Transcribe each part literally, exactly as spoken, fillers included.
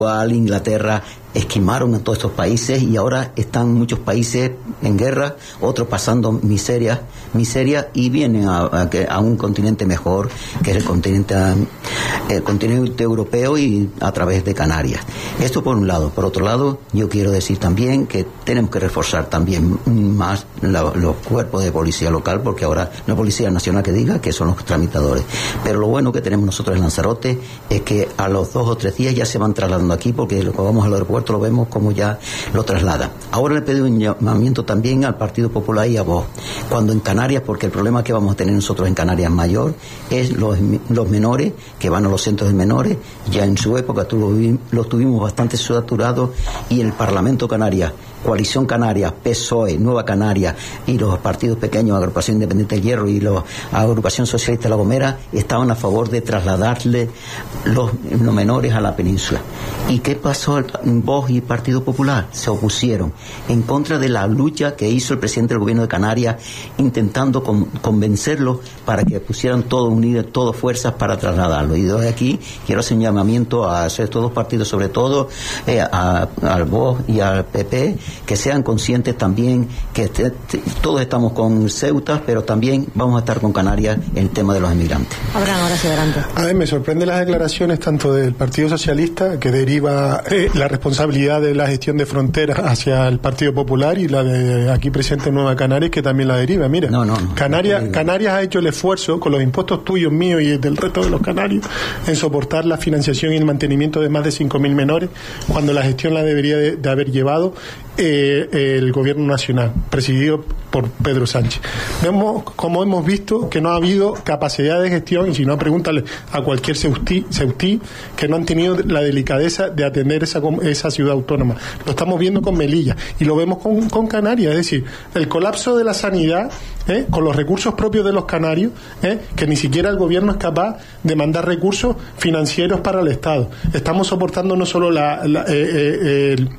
Inglaterra, esquimaron a todos estos países y ahora están muchos países en guerra, otros pasando miseria, miseria y vienen a, a, a un continente mejor, que es el continente, el continente europeo y a través de Canarias. Esto por un lado. Por otro lado, yo quiero decir también que tenemos que reforzar también más la, los cuerpos de policía local, porque ahora no policía nacional que diga que son los tramitadores. Pero lo bueno que tenemos nosotros en Lanzarote es que a los dos o tres días ya se van trasladando aquí, porque lo que vamos al aeropuerto lo vemos como ya lo traslada. Ahora le pido un llamamiento también al Partido Popular y a vos. Cuando en Canarias, porque el problema que vamos a tener nosotros en Canarias mayor es los, los menores que van a los centros de menores. Ya en su época tuvo, los tuvimos bastante saturados y el Parlamento Canarias, Coalición Canaria, P S O E, Nueva Canaria y los partidos pequeños, Agrupación Independiente del Hierro y la Agrupación Socialista de La Gomera estaban a favor de trasladarle los, los menores a la península. ¿Y qué pasó? Vos y Partido Popular se opusieron en contra de la lucha que hizo el presidente del gobierno de Canarias, intentando con, convencerlo para que pusieran todo unido, todo fuerzas para trasladarlo. Y desde aquí quiero hacer un llamamiento a estos dos partidos, sobre todo eh, a, al Vox y al P P, que sean conscientes también que te, te, todos estamos con Ceuta, pero también vamos a estar con Canarias en el tema de los emigrantes. Abraham, ahora sí, adelante. A ver, me sorprenden las declaraciones tanto del Partido Socialista, que deriva eh, la responsabilidad de la gestión de fronteras hacia el Partido Popular, y la de aquí presente en Nueva Canarias, que también la deriva. Mira, no, no, no, Canarias, no Canarias ha hecho el esfuerzo con los impuestos tuyos, míos y del resto de los canarios en soportar la financiación y el mantenimiento de más de cinco mil menores, cuando la gestión la debería de, de haber llevado eh, el gobierno nacional, presidido por Pedro Sánchez. Vemos, como hemos visto, que no ha habido capacidad de gestión, y si no, pregúntale a cualquier ceutí, ceutí que no han tenido la delicadeza de atender esa, esa ciudad autónoma. Lo estamos viendo con Melilla y lo vemos con, con Canarias, es decir, el colapso de la sanidad, ¿eh? con los recursos propios de los canarios, ¿eh? que ni siquiera el gobierno es capaz de mandar recursos financieros para el Estado. Estamos soportando no solo la, la, eh, eh, el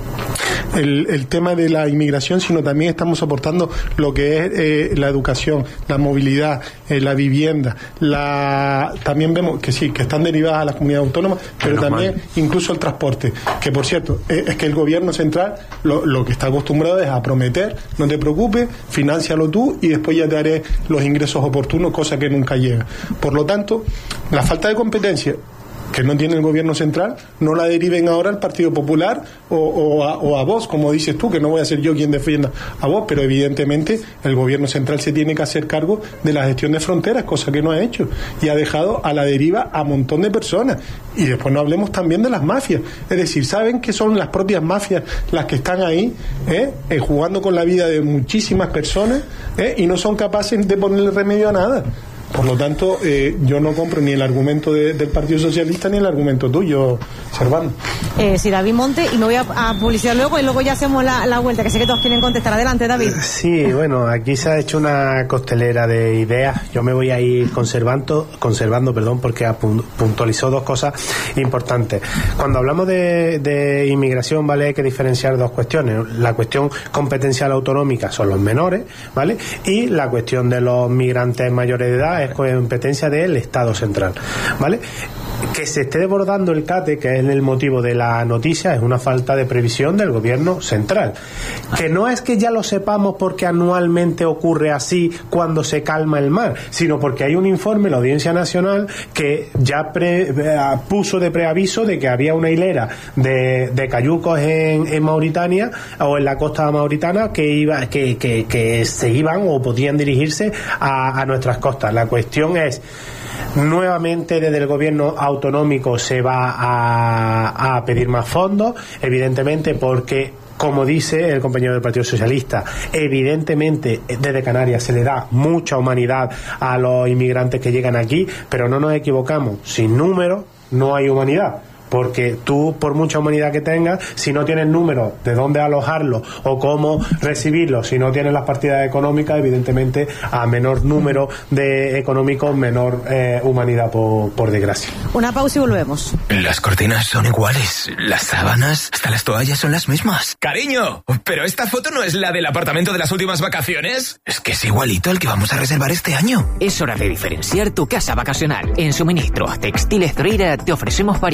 El, el tema de la inmigración, sino también estamos soportando lo que es eh, la educación, la movilidad, eh, la vivienda, la también vemos que sí, que están derivadas a las comunidades autónomas, pero Menos también mal. incluso el transporte, que por cierto, eh, es que el gobierno central lo, lo que está acostumbrado es a prometer, no te preocupes, financialo tú y después ya te haré los ingresos oportunos, cosa que nunca llega. Por lo tanto, la falta de competencia que no tiene el gobierno central, no la deriven ahora al Partido Popular o, o, a, o a vos, como dices tú, que no voy a ser yo quien defienda a vos, pero evidentemente el gobierno central se tiene que hacer cargo de la gestión de fronteras, cosa que no ha hecho, y ha dejado a la deriva a un montón de personas. Y después no hablemos también de las mafias, es decir, saben que son las propias mafias las que están ahí ¿eh? Eh, jugando con la vida de muchísimas personas ¿eh? y no son capaces de ponerle remedio a nada. Por lo tanto, eh, yo no compro ni el argumento de, del Partido Socialista ni el argumento tuyo, Servando. Eh, sí, David Monte, y me voy a, a publicidad luego y luego ya hacemos la, la vuelta, que sé que todos quieren contestar. Adelante, David. Sí, bueno, aquí se ha hecho una costelera de ideas. Yo me voy a ir conservando, conservando, perdón, porque puntualizó dos cosas importantes. Cuando hablamos de, de inmigración, ¿vale? Hay que diferenciar dos cuestiones. La cuestión competencial autonómica son los menores, ¿vale? Y la cuestión de los migrantes mayores de edad es competencia del Estado central, ¿vale? Que se esté desbordando el CATE, que es el motivo de la noticia, es una falta de previsión del gobierno central. Que no es que ya lo sepamos porque anualmente ocurre así cuando se calma el mar, sino porque hay un informe, la Audiencia Nacional, que ya pre, puso de preaviso de que había una hilera de, de cayucos en, en Mauritania o en la costa mauritana que iba que, que, que se iban o podían dirigirse a, a nuestras costas. La cuestión es, nuevamente desde el gobierno autonómico se va a, a pedir más fondos, evidentemente porque, como dice el compañero del Partido Socialista, evidentemente desde Canarias se le da mucha humanidad a los inmigrantes que llegan aquí, pero no nos equivocamos, sin números no hay humanidad. Porque tú, por mucha humanidad que tengas, si no tienes números de dónde alojarlo o cómo recibirlo, si no tienes las partidas económicas, evidentemente a menor número de económicos, menor eh, humanidad, por, por desgracia. Una pausa y volvemos. Las cortinas son iguales, las sábanas, hasta las toallas son las mismas. Cariño, ¿pero esta foto no es la del apartamento de las últimas vacaciones? Es que es igualito al que vamos a reservar este año. Es hora de diferenciar tu casa vacacional. En Suministros Textiles Zoreira te ofrecemos variedad,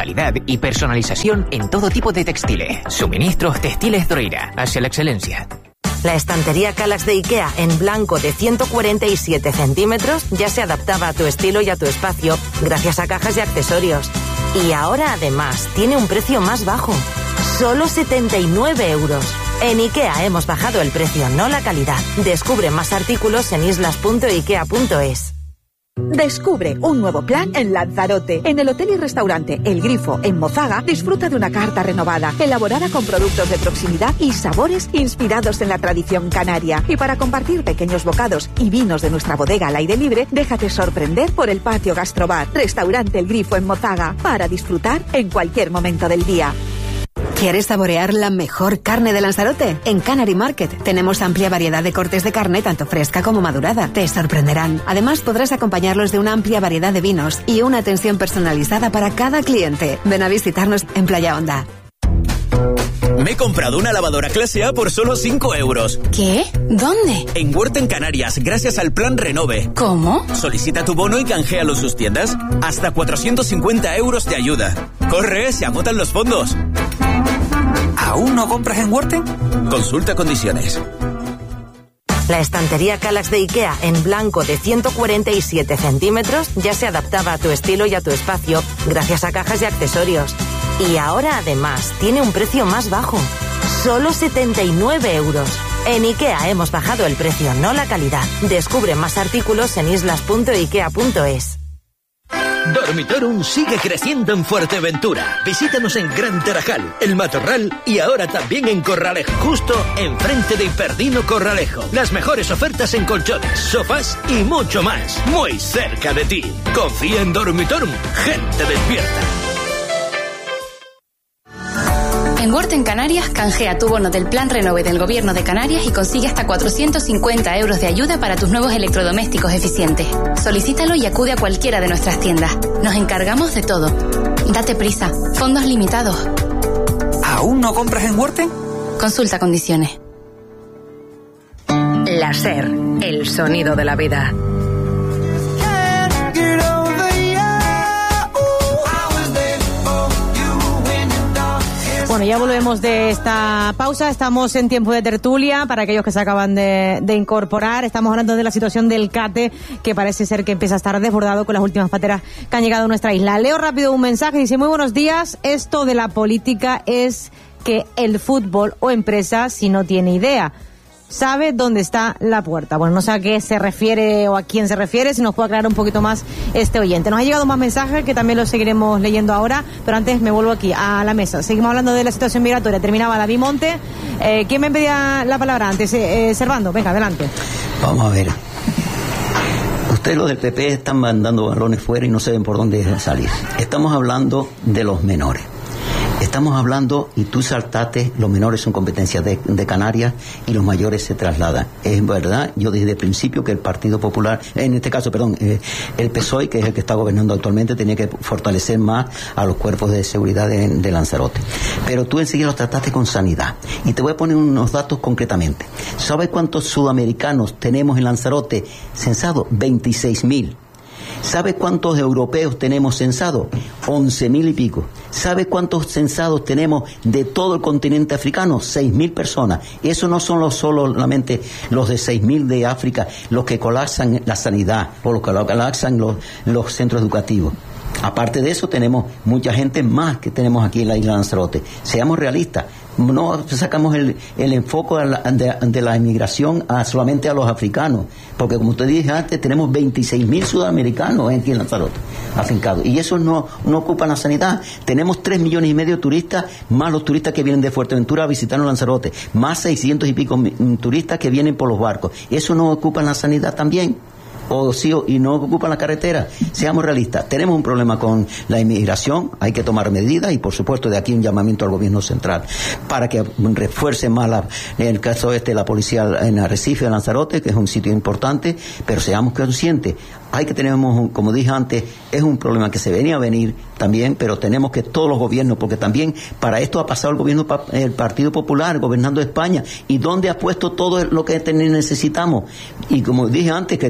calidad y personalización en todo tipo de textiles. Suministros Textiles Droira, hacia la excelencia. La estantería Kallax de IKEA en blanco de ciento cuarenta y siete centímetros ya se adaptaba a tu estilo y a tu espacio gracias a cajas y accesorios. Y ahora además tiene un precio más bajo. Solo setenta y nueve euros. En IKEA hemos bajado el precio, no la calidad. Descubre más artículos en islas punto ikea punto es. Descubre un nuevo plan en Lanzarote. En el hotel y restaurante El Grifo, en Mozaga, disfruta de una carta renovada, elaborada con productos de proximidad y sabores inspirados en la tradición canaria. Y para compartir pequeños bocados y vinos de nuestra bodega al aire libre, déjate sorprender por el patio Gastrobar. Restaurante El Grifo en Mozaga, para disfrutar en cualquier momento del día. ¿Quieres saborear la mejor carne de Lanzarote? En Canary Market tenemos amplia variedad de cortes de carne, tanto fresca como madurada. Te sorprenderán. Además, podrás acompañarlos de una amplia variedad de vinos y una atención personalizada para cada cliente. Ven a visitarnos en Playa Honda. Me he comprado una lavadora clase A por solo cinco euros. ¿Qué? ¿Dónde? En Huerta en Canarias, gracias al plan Renove. ¿Cómo? Solicita tu bono y canjealo en sus tiendas. Hasta cuatrocientos cincuenta euros de ayuda. ¡Corre! Se agotan los fondos. ¿Aún no compras en Huerta? Consulta condiciones. La estantería Kallax de IKEA en blanco de ciento cuarenta y siete centímetros ya se adaptaba a tu estilo y a tu espacio gracias a cajas y accesorios. Y ahora además tiene un precio más bajo. Solo setenta y nueve euros. En IKEA hemos bajado el precio, no la calidad. Descubre más artículos en islas punto ikea punto es. Dormitorum sigue creciendo en Fuerteventura. Visítanos en Gran Tarajal, El Matorral y ahora también en Corralejo. Justo enfrente de Hiperdino Corralejo. Las mejores ofertas en colchones, sofás y mucho más. Muy cerca de ti. Confía en Dormitorum. Gente despierta. En Huerta en Canarias, canjea tu bono del Plan Renove del Gobierno de Canarias y consigue hasta cuatrocientos cincuenta euros de ayuda para tus nuevos electrodomésticos eficientes. Solicítalo y acude a cualquiera de nuestras tiendas. Nos encargamos de todo. Date prisa. Fondos limitados. ¿Aún no compras en Huerta? Consulta condiciones. La SER, el sonido de la vida. Bueno, ya volvemos de esta pausa. Estamos en tiempo de tertulia para aquellos que se acaban de, de incorporar. Estamos hablando de la situación del CATE, que parece ser que empieza a estar desbordado con las últimas pateras que han llegado a nuestra isla. Leo rápido un mensaje. Dice: muy buenos días. Esto de la política es que el fútbol o empresa, si no tiene idea, sabe dónde está la puerta. Bueno, no sé a qué se refiere o a quién se refiere, si nos puede aclarar un poquito más este oyente. Nos ha llegado más mensajes que también los seguiremos leyendo ahora, pero antes me vuelvo aquí a la mesa. Seguimos hablando de la situación migratoria. Terminaba David Monte. Eh, ¿Quién me pedía la palabra antes? Eh, eh, Servando, venga, adelante. Vamos a ver. Ustedes los del P P están mandando balones fuera y no saben por dónde salir. Estamos hablando de los menores. Estamos hablando, y tú saltaste, los menores son competencias de, de Canarias y los mayores se trasladan. Es verdad, yo desde el principio que el Partido Popular, en este caso, perdón, eh, el P S O E, que es el que está gobernando actualmente, tenía que fortalecer más a los cuerpos de seguridad de, de Lanzarote. Pero tú enseguida los trataste con sanidad. Y te voy a poner unos datos concretamente. ¿Sabes cuántos sudamericanos tenemos en Lanzarote censados? veintiséis mil. ¿Sabe cuántos europeos tenemos censados? once mil y pico. ¿Sabe cuántos censados tenemos de todo el continente africano? seis mil personas. Y eso no son los solamente los de seis mil de África, los que colapsan la sanidad o los que colapsan los, los centros educativos. Aparte de eso, tenemos mucha gente más que tenemos aquí en la isla de Lanzarote. Seamos realistas. No sacamos el, el enfoque de la, de, de la inmigración a, solamente a los africanos, porque como te dije antes, tenemos veintiséis mil sudamericanos aquí en Lanzarote afincados, y esos no, no ocupan la sanidad. Tenemos tres millones y medio de turistas, más los turistas que vienen de Fuerteventura a visitarnos Lanzarote, más seiscientos y pico turistas que vienen por los barcos. ¿Eso no ocupan la sanidad también? O sí, y no ocupan la carretera. Seamos realistas, tenemos un problema con la inmigración, hay que tomar medidas, y por supuesto de aquí un llamamiento al gobierno central para que refuerce más la, en el caso este la policía en Arrecife, en Lanzarote, que es un sitio importante, pero seamos conscientes, hay que tener, como dije antes, es un problema que se venía a venir también, pero tenemos que todos los gobiernos, porque también para esto ha pasado el gobierno, el Partido Popular gobernando España, y donde ha puesto todo lo que necesitamos, y como dije antes, que te molesta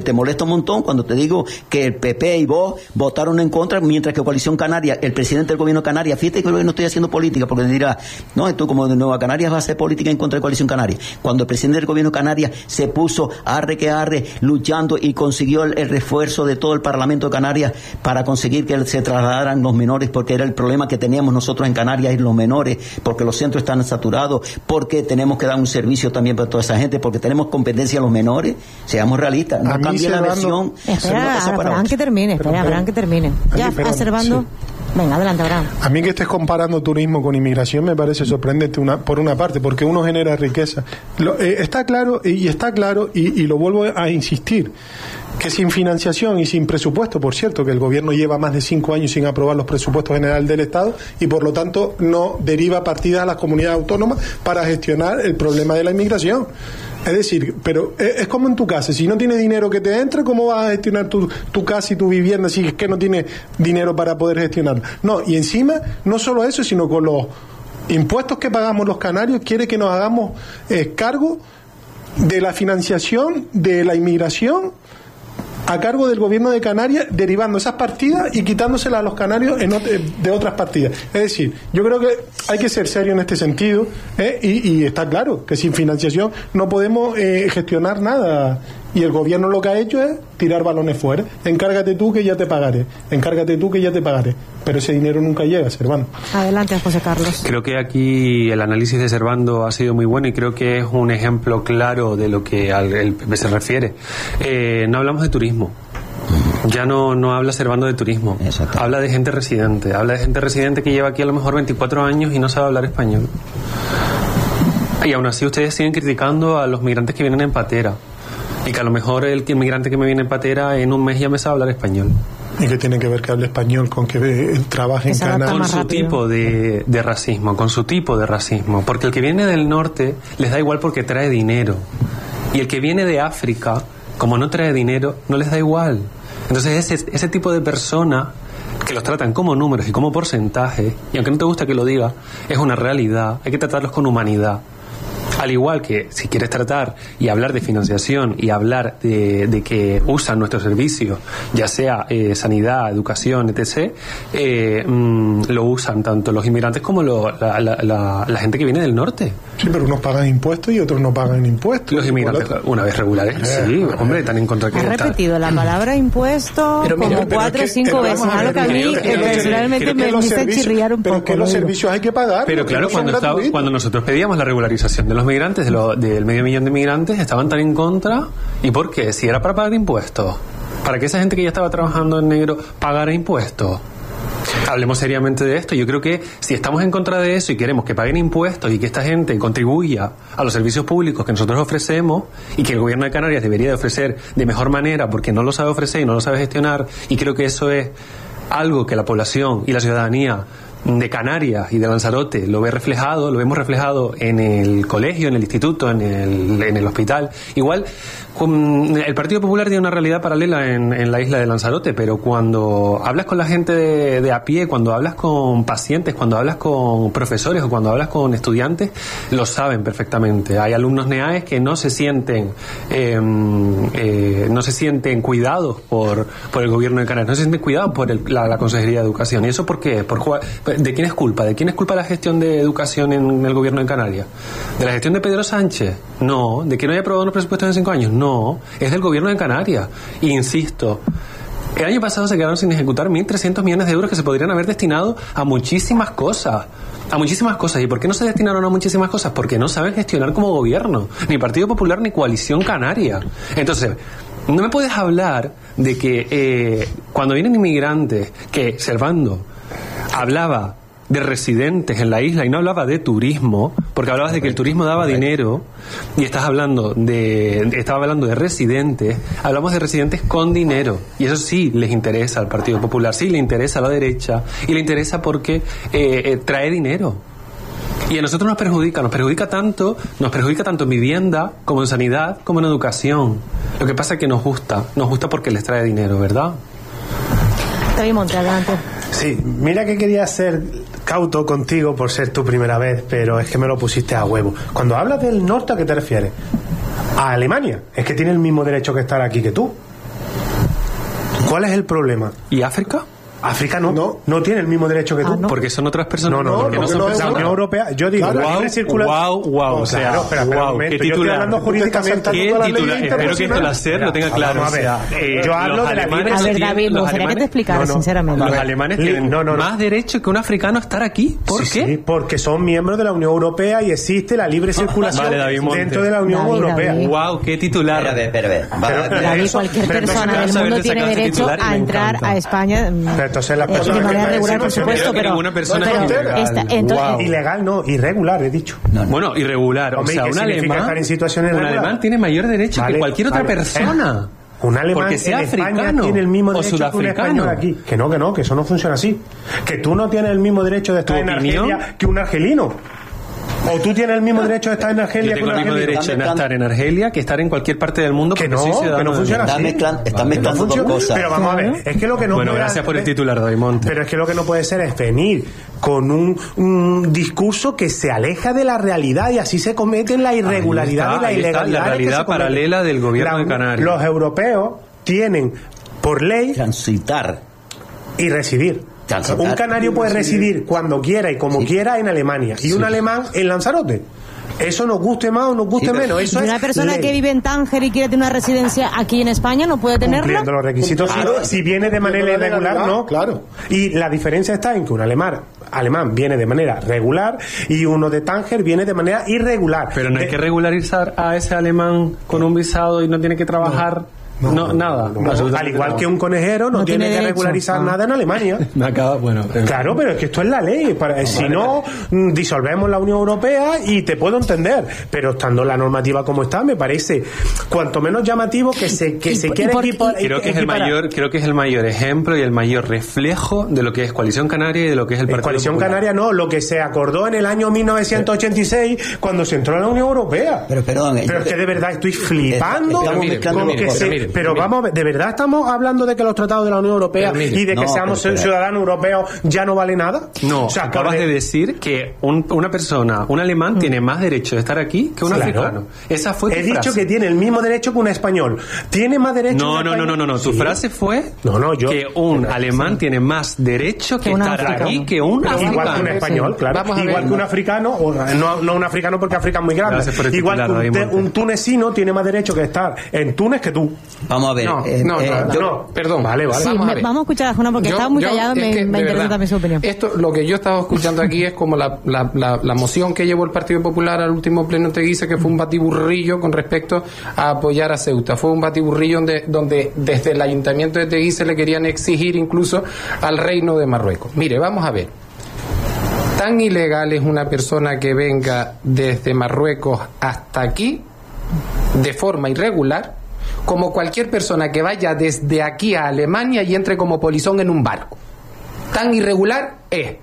un montón cuando te digo que el P P y vos votaron en contra, mientras que Coalición Canaria, el presidente del gobierno de Canarias, fíjate que no estoy haciendo política, porque dirá, no, tú como de Nueva Canarias vas a hacer política en contra de Coalición Canaria. Cuando el presidente del gobierno de Canarias se puso arre que arre, luchando y consiguió el, el refuerzo de todo el Parlamento de Canarias para conseguir que se trasladaran los menores, porque era el problema que teníamos nosotros en Canarias, y los menores, porque los centros están saturados, porque tenemos que dar un servicio también para toda esa gente, porque tenemos competencia a los menores. Seamos realistas, no cambie la versión. Espera, Abraham que termine, espera, Abraham que termine. Ya, observando. Sí. Venga, adelante, Abraham. A mí que estés comparando turismo con inmigración me parece sorprendente una, por una parte, porque uno genera riqueza. Lo, eh, está claro, y está claro, y, y lo vuelvo a insistir, que sin financiación y sin presupuesto, por cierto, que el gobierno lleva más de cinco años sin aprobar los presupuestos generales del Estado y por lo tanto no deriva partidas a las comunidades autónomas para gestionar el problema de la inmigración. Es decir, pero es como en tu casa, si no tienes dinero que te entre, ¿cómo vas a gestionar tu, tu casa y tu vivienda si es que no tienes dinero para poder gestionarlo? No, y encima, no solo eso, sino con los impuestos que pagamos los canarios, quiere que nos hagamos eh, cargo de la financiación de la inmigración a cargo del gobierno de Canarias, derivando esas partidas y quitándoselas a los canarios en ot- de otras partidas. Es decir, yo creo que hay que ser serio en este sentido, ¿eh? y, y está claro que sin financiación no podemos eh, gestionar nada. Y el gobierno lo que ha hecho es tirar balones fuera. Encárgate tú que ya te pagaré. Encárgate tú que ya te pagaré. Pero ese dinero nunca llega, Servando. Adelante, José Carlos. Creo que aquí el análisis de Servando ha sido muy bueno y creo que es un ejemplo claro de lo que al, el P P se refiere. Eh, no hablamos de turismo. Ya no, no habla Servando de turismo. Habla de gente residente. Habla de gente residente que lleva aquí a lo mejor veinticuatro años y no sabe hablar español. Y aún así ustedes siguen criticando a los migrantes que vienen en patera. Y que a lo mejor el inmigrante que me viene en patera en un mes ya me sabe hablar español. ¿Y qué tiene que ver que hable español con que eh, trabaje en Canadá? Con su tipo de, de racismo, con su tipo de racismo. Porque el que viene del norte les da igual porque trae dinero. Y el que viene de África, como no trae dinero, no les da igual. Entonces ese, ese tipo de persona que los tratan como números y como porcentajes, y aunque no te gusta que lo diga, es una realidad, hay que tratarlos con humanidad. Al igual que si quieres tratar y hablar de financiación y hablar de, de que usan nuestros servicios, ya sea eh, sanidad, educación, etcétera, eh, mm, lo usan tanto los inmigrantes como lo, la, la, la, la gente que viene del norte. Sí, pero unos pagan impuestos y otros no pagan impuestos. Los inmigrantes, una vez regulares, eh, sí, eh, hombre, están en contra que... Ha repetido la palabra impuesto pero como mira, cuatro o cinco veces, algo que a mí personalmente me hizo chirriar un pero poco. Pero que los servicios hay que pagar. Pero claro, cuando, estaba, cuando nosotros pedíamos la regularización de los migrantes, de lo, del medio millón de migrantes, estaban tan en contra. ¿Y por qué? Si era para pagar impuestos, para que esa gente que ya estaba trabajando en negro pagara impuestos. Hablemos seriamente de esto. Yo creo que si estamos en contra de eso y queremos que paguen impuestos y que esta gente contribuya a los servicios públicos que nosotros ofrecemos y que el gobierno de Canarias debería de ofrecer de mejor manera porque no lo sabe ofrecer y no lo sabe gestionar, y creo que eso es algo que la población y la ciudadanía de Canarias y de Lanzarote lo ve reflejado, lo vemos reflejado en el colegio, en el instituto, en el, en el hospital. Igual, con, el Partido Popular tiene una realidad paralela en, en la isla de Lanzarote, pero cuando hablas con la gente de, de a pie, cuando hablas con pacientes, cuando hablas con profesores o cuando hablas con estudiantes, lo saben perfectamente. Hay alumnos NEAES que no se sienten eh, eh, no se sienten cuidados por, por el gobierno de Canarias, no se sienten cuidados por el, la, la Consejería de Educación. ¿Y eso por qué? Por jugar, ¿de quién es culpa? ¿De quién es culpa la gestión de educación en el gobierno de Canarias? ¿De la gestión de Pedro Sánchez? No. ¿De que no haya aprobado los presupuestos en cinco años? No. Es del gobierno de Canarias. E insisto, el año pasado se quedaron sin ejecutar mil trescientos millones de euros que se podrían haber destinado a muchísimas cosas. A muchísimas cosas. ¿Y por qué no se destinaron a muchísimas cosas? Porque no saben gestionar como gobierno. Ni Partido Popular ni Coalición Canaria. Entonces, no me puedes hablar de que eh, cuando vienen inmigrantes, que Servando hablaba de residentes en la isla y no hablaba de turismo, porque hablabas de que el turismo daba dinero y estás hablando de estaba hablando de residentes, hablamos de residentes con dinero y eso sí les interesa al Partido Popular, sí le interesa a la derecha y le interesa porque eh, eh, trae dinero. Y a nosotros nos perjudica, nos perjudica tanto, nos perjudica tanto en vivienda, como en sanidad, como en educación. Lo que pasa es que nos gusta, nos gusta porque les trae dinero, ¿verdad? David Monte, adelante. Sí, mira que quería ser cauto contigo por ser tu primera vez, pero es que me lo pusiste a huevo. Cuando hablas del norte, ¿a qué te refieres? A Alemania. Es que tiene el mismo derecho que estar aquí que tú. ¿Cuál es el problema? ¿Y África? África no, no, no tiene el mismo derecho que tú. Ah, ¿no? Porque son otras personas. No, no, porque no, no son no, personas. la Unión Europea, yo digo, claro, la libre wow, circulación. wow, wow, o sea, claro, espera, espera wow, un momento, ¿qué yo estoy titular? hablando jurídicamente. ¿Qué titular? Espero que esto la SER lo tenga claro. Vamos a ver, o sea, eh, yo hablo de la libre A ver, David, me gustaría que te explicaras, sinceramente. Los alemanes tienen no, no, no. más derecho que un africano a estar aquí. ¿Por sí, qué? Sí, porque son miembros de la Unión Europea y existe la libre circulación vale, David Monte. dentro de la Unión David, Europea. David. Wow, qué titular. Espera, espera, espera. Pero, David, eso- cualquier pero persona entonces- del saber mundo de tiene sacarse derecho titular y a me entrar encanta. a España mm, Pero entonces las de personas manera que regular, por están en supuesto, que pero, ninguna persona pero es ilegal. esta- entonces, Wow. Ilegal, no, irregular, he dicho. Bueno, irregular. O Hombre, sea, ¿qué un significa alemán, estar en situación un irregular? alemán tiene mayor derecho Vale, que cualquier otra vale. persona. Un alemán Porque sea en España africano tiene el mismo o derecho que un sudafricano. español aquí. Que no, que no, que eso no funciona así. Que tú no tienes el mismo derecho de estar ¿Tu en opinión? Argelia que un argelino. O tú tienes el mismo derecho de estar en Yo Argelia que tengo un el mismo argelino. derecho en estar en Argelia que estar en cualquier parte del mundo Que porque no, soy que ciudadano no funciona del así. mundo. Está mezclando, está No mezclando dos funciona. cosas. Pero vamos a ver, es que lo que no Bueno, puede gracias por el es- titular, Daimonte. Pero es que lo que no puede ser es venir con un, un discurso que se aleja de la realidad y así se cometen la irregularidad Ahí está, y la ahí está, ilegalidad. la realidad paralela del gobierno de Canarias. Los europeos tienen por ley Transitar. y residir. Transitar. Un canario puede residir cuando quiera y como Sí. quiera en Alemania y Sí. un alemán en Lanzarote. Eso nos guste más o nos guste Sí, pero- menos. Eso y una es persona ley. que vive en Tánger y quiere tener una residencia aquí en España no puede tenerla. Cumpliendo los requisitos. Si, Claro. si viene de manera Cumpliendo la irregular, legalidad, no. claro. Y la diferencia está en que un alemán, alemán viene de manera regular y uno de Tánger viene de manera irregular. Pero no hay De- que regularizar a ese alemán con un visado y no tiene que trabajar. No, no, nada. no, no. absolutamente Al igual nada. que un conejero no, No tiene, tiene que derecho. regularizar Ah. nada en Alemania. Me acaba, bueno. en- Claro, pero es que esto es la ley. Para, si no, mm, disolvemos la Unión Europea y te puedo entender. Pero estando la normativa como está, me parece cuanto menos llamativo que se, que Y se por- quiere y por- equipar- Creo que es el equiparar. mayor, creo que es el mayor ejemplo y el mayor reflejo de lo que es Coalición Canaria y de lo que es el En Partido Coalición Popular. Canaria no, lo que se acordó en el año mil novecientos ochenta y seis cuando se entró a la Unión Europea. Pero perdón, Pero es que de verdad estoy flipando. Estamos con mezclando que dos se- cosas. pero mire, pero mire. vamos a ver, de verdad estamos hablando de que los tratados de la Unión Europea Pero mire. y de que No, seamos pero espera. ciudadanos europeos ya no vale nada. No, O sea, acabas por de decir que un- una persona, un alemán, tiene más derecho de estar aquí que un Claro. africano. Esa fue tu He dicho frase. que tiene el mismo derecho que un español. Tiene más derecho No, un no, no, español? no, no, no. Tu Sí. frase fue No, no, yo- que un alemán tiene más derecho que Que un estar africano. aquí que un Pero africano. igual que un español, Sí. claro. Vamos a Igual ver. que un africano, o no, no un africano porque África es muy grande. Gracias por el Igual titular, que un, David te- Monte. un tunecino tiene más derecho que estar en Túnez que tú. Vamos a ver. No, eh, no, eh, no, yo- no, perdón. Vale, vale. Sí, Vamos a me- ver. vamos a escuchar a Juna porque Yo- está muy yo- callado, es me, que, me de interesa verdad, también su opinión. Esto, lo que yo estaba escuchando aquí es como la, la, la, la moción que llevó el Partido Popular al último pleno de Teguise, que fue un batiburrillo con respecto a apoyar a Ceuta. Fue un batiburrillo donde, donde desde el Ayuntamiento de Teguise le querían exigir incluso al Reino de Marruecos. Mire, vamos a ver. Tan ilegal es una persona que venga desde Marruecos hasta aquí de forma irregular como cualquier persona que vaya desde aquí a Alemania y entre como polizón en un barco. Tan irregular es.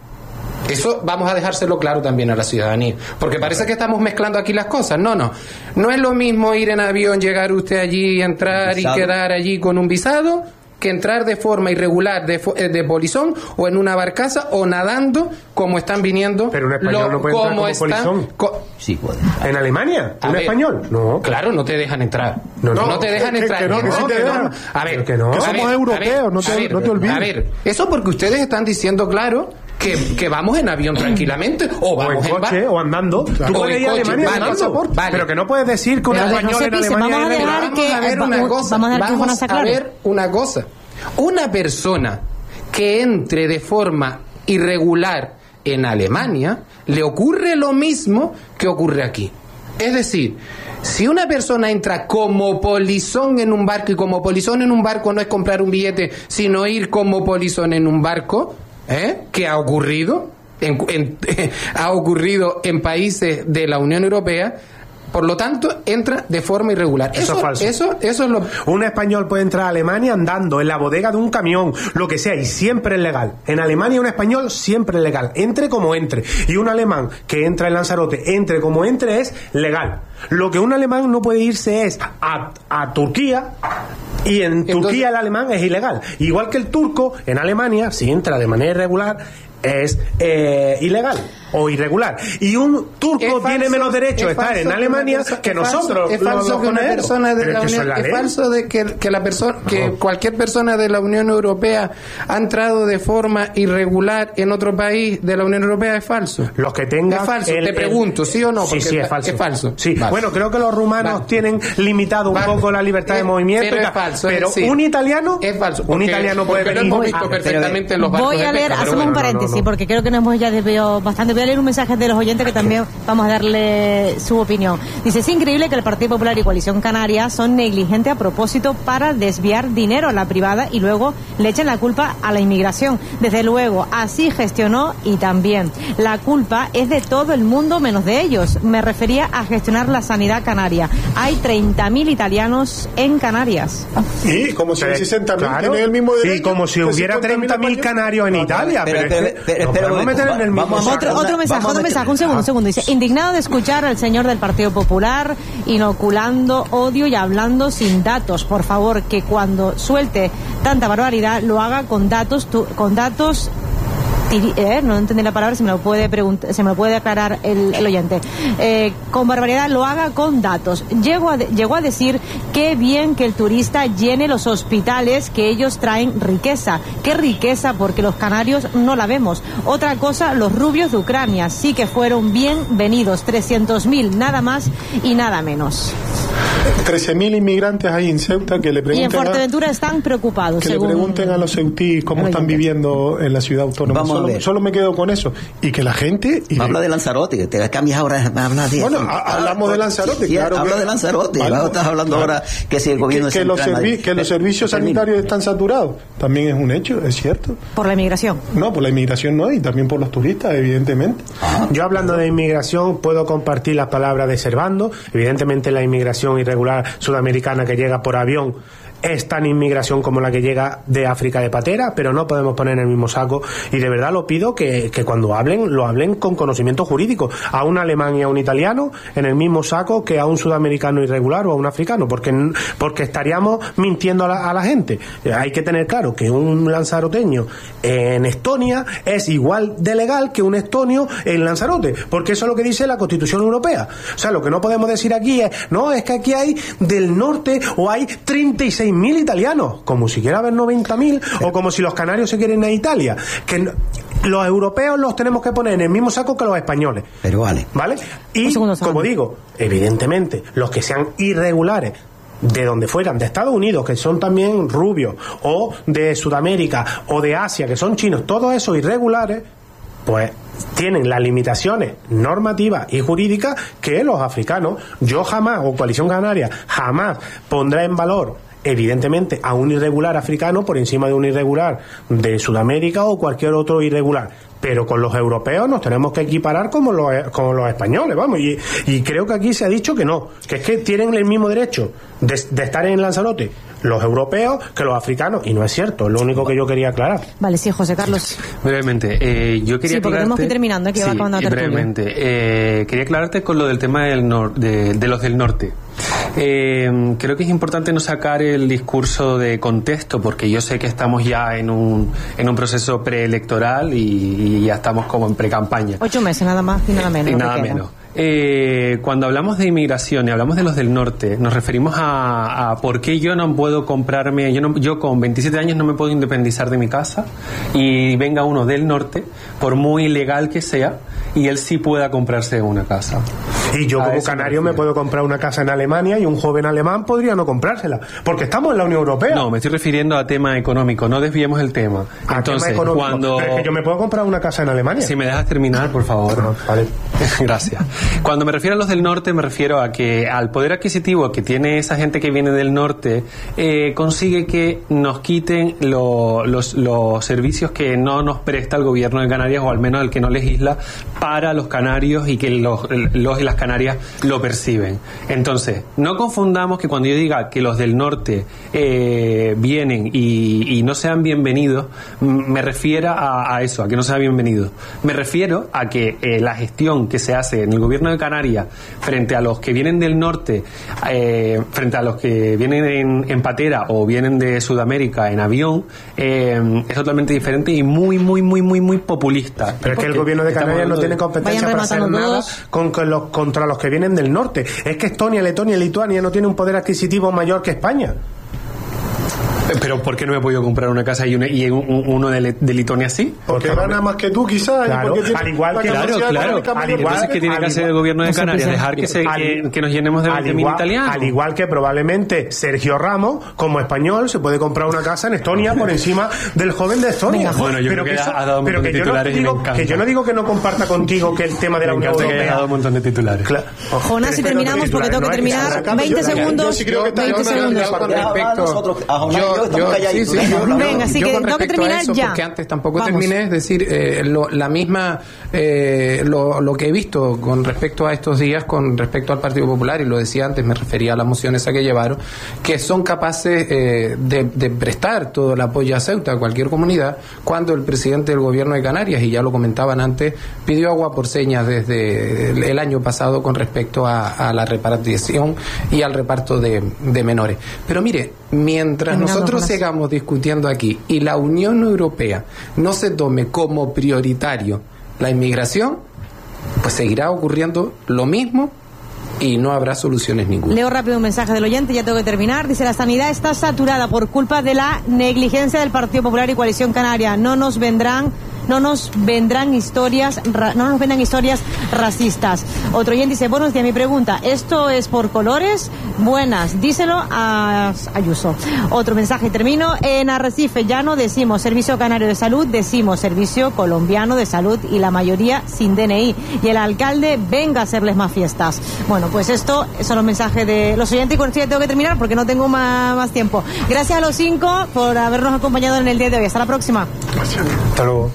Eso vamos a dejárselo claro también a la ciudadanía, porque parece que estamos mezclando aquí las cosas. No, no. No es lo mismo ir en avión, llegar usted allí, entrar y Visado. quedar allí con un visado, que entrar de forma irregular de, fo- eh, de polizón o en una barcaza o nadando como están viniendo. Pero un español lo- no puede entrar como como están- polizón. co- Sí, puede. ¿En Alemania? A ¿Un ver. español? No. Claro, no te dejan entrar. No, No, no. te dejan Que- que entrar. no, que sí te que dejan. A ver, Pero que no. Que a somos ver, europeos, a no te- a ver, no te olvides. A ver, eso porque ustedes están diciendo claro que, que vamos en avión tranquilamente o O vamos en en coche bar- o andando. Tú O puedes en ir a coche, Alemania vale, andando. vale. Pero que no puedes decir que un Pero no español se en pise, Alemania vamos a es dejar ilegal. que- Vamos a ver va- una vamos- cosa. vamos a dejar que Juan Vamos aclare. a ver una cosa. Una persona que entre de forma irregular en Alemania le ocurre lo mismo que ocurre aquí. Es decir, si una persona entra como polizón en un barco, y como polizón en un barco no es comprar un billete, sino ir como polizón en un barco, ¿eh? ¿Qué ha ocurrido? En- en- ha ocurrido en países de la Unión Europea. Por lo tanto, entra de forma irregular. Eso es falso. Eso, eso es lo... Un español puede entrar a Alemania andando en la bodega de un camión, lo que sea, y siempre es legal. En Alemania un español siempre es legal, entre como entre. Y un alemán que entra en Lanzarote, entre como entre, es legal. Lo que un alemán no puede irse es a, a Turquía, y en Entonces- Turquía el alemán es ilegal. Igual que el turco, en Alemania, si entra de manera irregular, es eh, ilegal. o irregular. Y un turco falso, tiene menos derecho a estar en Alemania que, que nosotros. Es falso, es falso que una persona de la Unión, es falso de que, que la persona, que cualquier persona de la Unión Europea ha entrado de forma irregular en otro país de la Unión Europea. Es falso. Los que tengan. Es falso. El, Te pregunto, ¿sí o no? Sí, sí, es falso. Es falso. Sí. Vale. Bueno, creo que los rumanos vale. tienen limitado un vale. poco la libertad de movimiento. Pero es falso. Pero es decir, un italiano. Es falso. Un italiano puede venir. Lo hemos visto ah, perfectamente en los barcos. Voy a leer, hacemos bueno, un paréntesis, no, no, no. porque creo que nos hemos ya desviado bastante. Voy a leer un mensaje de los oyentes que también vamos a darle su opinión. Dice, es increíble que el Partido Popular y Coalición Canaria son negligentes a propósito para desviar dinero a la privada y luego le echan la culpa a la inmigración. Desde luego, así gestionó y también. La culpa es de todo el mundo menos de ellos. Me refería a gestionar la sanidad canaria. Hay treinta mil italianos en Canarias. Y como si hay sesenta mil claro, tienen el mismo derecho. Y como si hubiera treinta mil canarios en no, Italia. Pero, pero, pero, pero, pero no meter en el mismo vamos, otro, otro mensaje, otro mensaje, un segundo, un segundo. Dice, indignado de escuchar al señor del Partido Popular inoculando odio y hablando sin datos. Por favor, que cuando suelte tanta barbaridad lo haga con datos, tu, con datos Eh, no entendí la palabra, se me lo puede preguntar, se me lo puede aclarar el, el oyente. Eh, con barbaridad lo haga con datos. Llegó a, de, llegó a decir qué bien que el turista llene los hospitales, que ellos traen riqueza. ¿Qué riqueza? Porque los canarios no la vemos. Otra cosa, los rubios de Ucrania sí que fueron bienvenidos. trescientos mil, nada más y nada menos. trece mil inmigrantes ahí en Ceuta que le pregunten. Y en Fuerteventura a, están preocupados. Que según le pregunten a los ceutís cómo están viviendo en la ciudad autónoma. Vamos solo, solo me quedo con eso. Y que la gente. Y habla de Lanzarote, que te cambias ahora. Habla de bueno, a, hablamos de Lanzarote, sí, claro. Habla que, de Lanzarote. Vale, estás hablando claro. ahora que si el gobierno que, que, los, servi que los servicios sanitarios están saturados. También es un hecho, es cierto. ¿Por la inmigración? No, por la inmigración no, y también por los turistas, evidentemente. Ah. Yo hablando de inmigración puedo compartir las palabras de Servando. Evidentemente la inmigración irregular sudamericana que llega por avión es tan inmigración como la que llega de África de patera, pero no podemos poner en el mismo saco, y de verdad lo pido que, que cuando hablen, lo hablen con conocimiento jurídico, a un alemán y a un italiano en el mismo saco que a un sudamericano irregular o a un africano, porque, porque estaríamos mintiendo a la, a la gente. Hay que tener claro que un lanzaroteño en Estonia es igual de legal que un estonio en Lanzarote, porque eso es lo que dice la Constitución Europea. O sea, lo que no podemos decir aquí es, no, es que aquí hay del norte o hay treinta y seis mil italianos, como si quiera haber noventa mil, o como si los canarios se quieren ir a Italia, que no, los europeos los tenemos que poner en el mismo saco que los españoles. Pero vale. ¿Vale? Y, como digo, evidentemente, los que sean irregulares de donde fueran, de Estados Unidos, que son también rubios, o de Sudamérica, o de Asia, que son chinos, todos esos irregulares, pues tienen las limitaciones normativas y jurídicas que los africanos. Yo jamás, o Coalición Canaria, jamás pondrá en valor evidentemente a un irregular africano por encima de un irregular de Sudamérica o cualquier otro irregular, pero con los europeos nos tenemos que equiparar como los, como los españoles, vamos, y, y creo que aquí se ha dicho que no, que es que tienen el mismo derecho de, de estar en Lanzarote los europeos que los africanos, y no es cierto, es lo único que yo quería aclarar. Vale, sí, José Carlos. Brevemente, eh, yo quería sí, porque tenemos que ir terminando, que sí, va acabando la tertulia. Brevemente, eh, quería aclararte con lo del tema del nor de, de los del norte. Eh, creo que es importante no sacar el discurso de contexto, porque yo sé que estamos ya en un, en un proceso preelectoral y, y ya estamos como en pre-campaña. Ocho meses, nada más y nada menos. Y nada que menos. Eh, cuando hablamos de inmigración y hablamos de los del norte, nos referimos a, a por qué yo no puedo comprarme, yo, no, yo con veintisiete años no me puedo independizar de mi casa y venga uno del norte, por muy legal que sea, y él sí pueda comprarse una casa. Y yo como canario me, me puedo comprar una casa en Alemania y un joven alemán podría no comprársela, porque estamos en la Unión Europea. No, me estoy refiriendo a tema económico, no desviemos el tema. ¿A Entonces, tema económico? Cuando... Pero es que yo me puedo comprar una casa en Alemania. Si me dejas terminar, por favor. No, vale. Gracias. Cuando me refiero a los del norte, me refiero a que al poder adquisitivo que tiene esa gente que viene del norte, eh, consigue que nos quiten lo, los, los servicios que no nos presta el gobierno de Canarias, o al menos el que no legisla para los canarios, y que los, los y las Canarias lo perciben. Entonces, no confundamos que cuando yo diga que los del norte eh, vienen y, y no sean bienvenidos, me refiero a, a eso, a que no sea bienvenido. Me refiero a que eh, la gestión que se hace en el gobierno de Canarias frente a los que vienen del norte, eh, frente a los que vienen en, en patera o vienen de Sudamérica en avión, eh, es totalmente diferente y muy, muy, muy, muy, muy populista. Pero es que el gobierno de Canarias no tiene tiene competencia para hacer nada con, con los, contra los que vienen del norte. Es que Estonia, Letonia y Lituania no tienen un poder adquisitivo mayor que España. Pero ¿por qué no me he podido comprar una casa y, una, y un, uno de, de Litonia sí? Porque gana más que tú, quizás. Claro, al igual que claro, claro. Al igual que tiene que hacer el gobierno de Canarias, dejar que, se, que, que nos llenemos de veinte mil italianos. Al igual que probablemente Sergio Ramos, como español, se puede comprar una casa en Estonia por encima del joven de Estonia. Bueno, yo pero creo que, que ha dado un montón de titulares y me encanta. Que yo no digo que no comparta contigo que el tema de la Unión Europea. Que ha dado un montón de titulares. Claro. Jonas, si terminamos, porque tengo que terminar. veinte segundos. veinte segundos. Con respecto. Yo, Sí, yo, Venga, así que con tengo que terminar eso, ya. Porque antes tampoco Vamos. terminé, es decir, eh, lo, la misma, eh, lo, lo que he visto con respecto a estos días, con respecto al Partido Popular, y lo decía antes, me refería a las mociones a que llevaron, que son capaces eh, de, de prestar todo el apoyo a Ceuta, a cualquier comunidad, cuando el presidente del gobierno de Canarias, y ya lo comentaban antes, pidió agua por señas desde el, el año pasado con respecto a, a la repartición y al reparto de, de menores. Pero mire, mientras nosotros sigamos discutiendo aquí y la Unión Europea no se tome como prioritario la inmigración, pues seguirá ocurriendo lo mismo y no habrá soluciones ninguna. Leo rápido un mensaje del oyente, ya tengo que terminar. Dice: la sanidad está saturada por culpa de la negligencia del Partido Popular y Coalición Canaria. No nos vendrán No nos vendrán historias, ra, no nos vendan historias racistas. Otro oyente dice: buenos días, mi pregunta, ¿esto es por colores? Buenas, díselo a Ayuso. Otro mensaje, termino. En Arrecife ya no decimos Servicio Canario de Salud, decimos Servicio Colombiano de Salud, y la mayoría sin D N I. Y el alcalde venga a hacerles más fiestas. Bueno, pues esto son los mensajes de los oyentes, y con esto ya tengo que terminar porque no tengo más, más tiempo. Gracias a los cinco por habernos acompañado en el día de hoy. Hasta la próxima. Gracias. Hasta luego.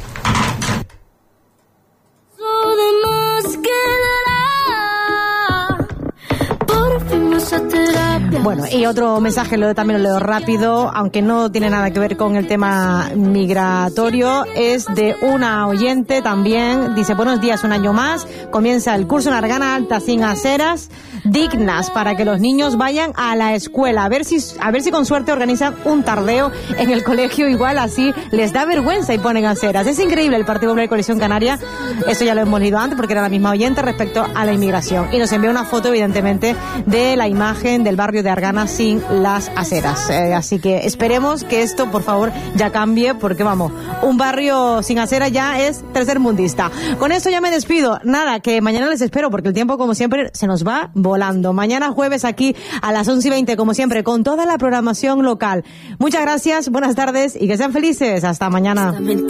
Bueno, y otro mensaje lo, también lo leo rápido, aunque no tiene nada que ver con el tema migratorio, es de una oyente también. Dice: buenos días, un año más comienza el curso en Argana Alta sin aceras dignas para que los niños vayan a la escuela. A ver si a ver si con suerte organizan un tardeo en el colegio, igual así les da vergüenza y ponen aceras. Es increíble el Partido Popular y Coalición Canaria. Eso ya lo hemos leído antes porque era la misma oyente respecto a la inmigración. Y nos envió una foto, evidentemente, de la imagen del barrio de Argana sin las aceras. Eh, así que esperemos que esto, por favor, ya cambie, porque vamos, un barrio sin aceras ya es tercermundista. Con esto ya me despido. Nada, que mañana les espero porque el tiempo, como siempre, se nos va volando. Mañana jueves aquí a las once y veinte, como siempre, con toda la programación local. Muchas gracias, buenas tardes y que sean felices. Hasta mañana.